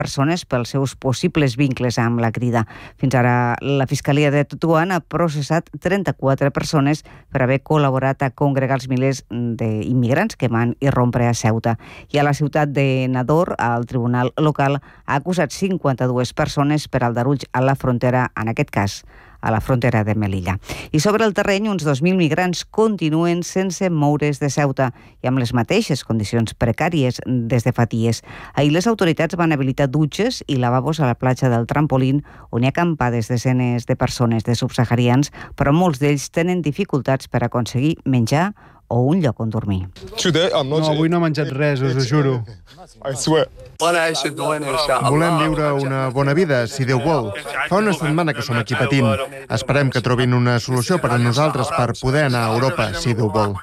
persones pels seus possibles vincles amb la Crida. Fins ara, la Fiscalia de Tetuan ha processat 34 persones per haver col·laborat a congregar els milers d'immigrants que van irrompre a Ceuta. I a la ciutat de Nador, el tribunal local ha acusat 52 persones per aldarulls a la frontera, en aquest cas, a la frontera de Melilla. I sobre el terreny, uns 2.000 migrants continuen sense moure's de Ceuta i amb les mateixes condicions precàries des de fa dies. Ahir les autoritats van habilitar dutxes i lavabos a la platja del Trampolín, on hi ha acampades desenes de persones de subsaharians, però molts d'ells tenen dificultats per aconseguir menjar o un lloc on dormir. No, avui no he menjat res, us ho juro. Volem viure una bona vida, si Déu vol. Fa una setmana que som aquí patint. Esperem que trobin una solució per a nosaltres per poder anar a Europa, si Déu vol.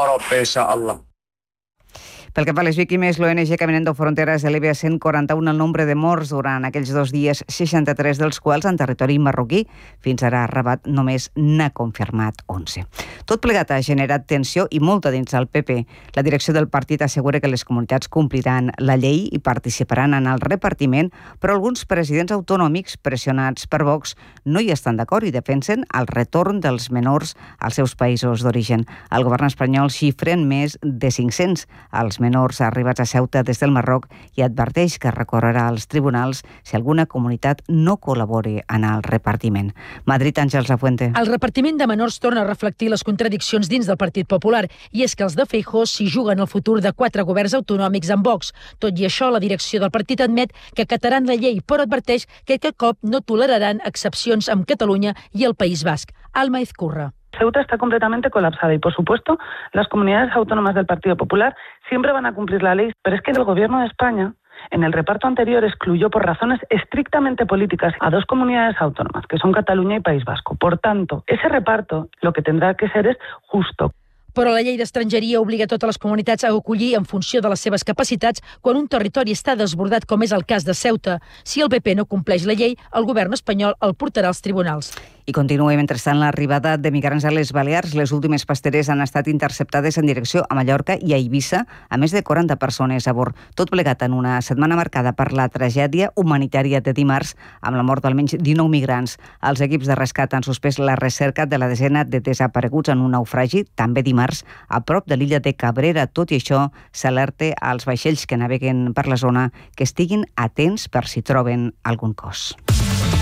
Pel que fa a les víctimes, l'ONG Caminando Fronteras eleva a 141 el nombre de morts durant aquells 2 dies, 63 dels quals en territori marroquí. Fins ara Rabat només n'ha confirmat 11. Tot plegat ha generat tensió i molta dins del PP. La direcció del partit assegura que les comunitats compliran la llei i participaran en el repartiment, però alguns presidents autonòmics pressionats per Vox no hi estan d'acord i defensen el retorn dels menors als seus països d'origen. El govern espanyol xifra en més de 500 els menors arribats a Ceuta des del Marroc i adverteix que recorrerà als tribunals si alguna comunitat no col·labori en el repartiment. Madrid, Àngels Lafuente. El repartiment de menors torna a reflectir les contradiccions dins del Partit Popular, i és que els de Feijóo s'hi juguen el futur de 4 governs autonòmics amb Vox. Tot i això, la direcció del partit admet que acataran la llei, però adverteix que aquest cop no toleraran excepcions amb Catalunya i el País Basc. Alma Izcurra. Ceuta está completamente colapsada y, por supuesto, las comunidades autónomas del Partido Popular siempre van a cumplir la ley, pero es que el Gobierno de España, en el reparto anterior, excluyó por razones estrictamente políticas a 2 comunidades autónomas, que son Cataluña y País Vasco. Por tanto, ese reparto lo que tendrá que ser es justo. Però la llei d'estrangeria obliga totes les comunitats a acollir en funció de les seves capacitats quan un territori està desbordat, com és el cas de Ceuta. Si el PP no compleix la llei, el govern espanyol el portarà als tribunals. I continua, mentrestant, l'arribada de migrants a les Balears. Les últimes pasteres han estat interceptades en direcció a Mallorca i a Eivissa, a més de 40 persones a bord. Tot plegat en una setmana marcada per la tragèdia humanitària de dimarts, amb la mort d'almenys 19 migrants. Els equips de rescat han suspès la recerca de la desena de desapareguts en un naufragi, també dimarts, a prop de l'illa de Cabrera. Tot i això, s'alerta als vaixells que naveguen per la zona que estiguin atents per si troben algun cos.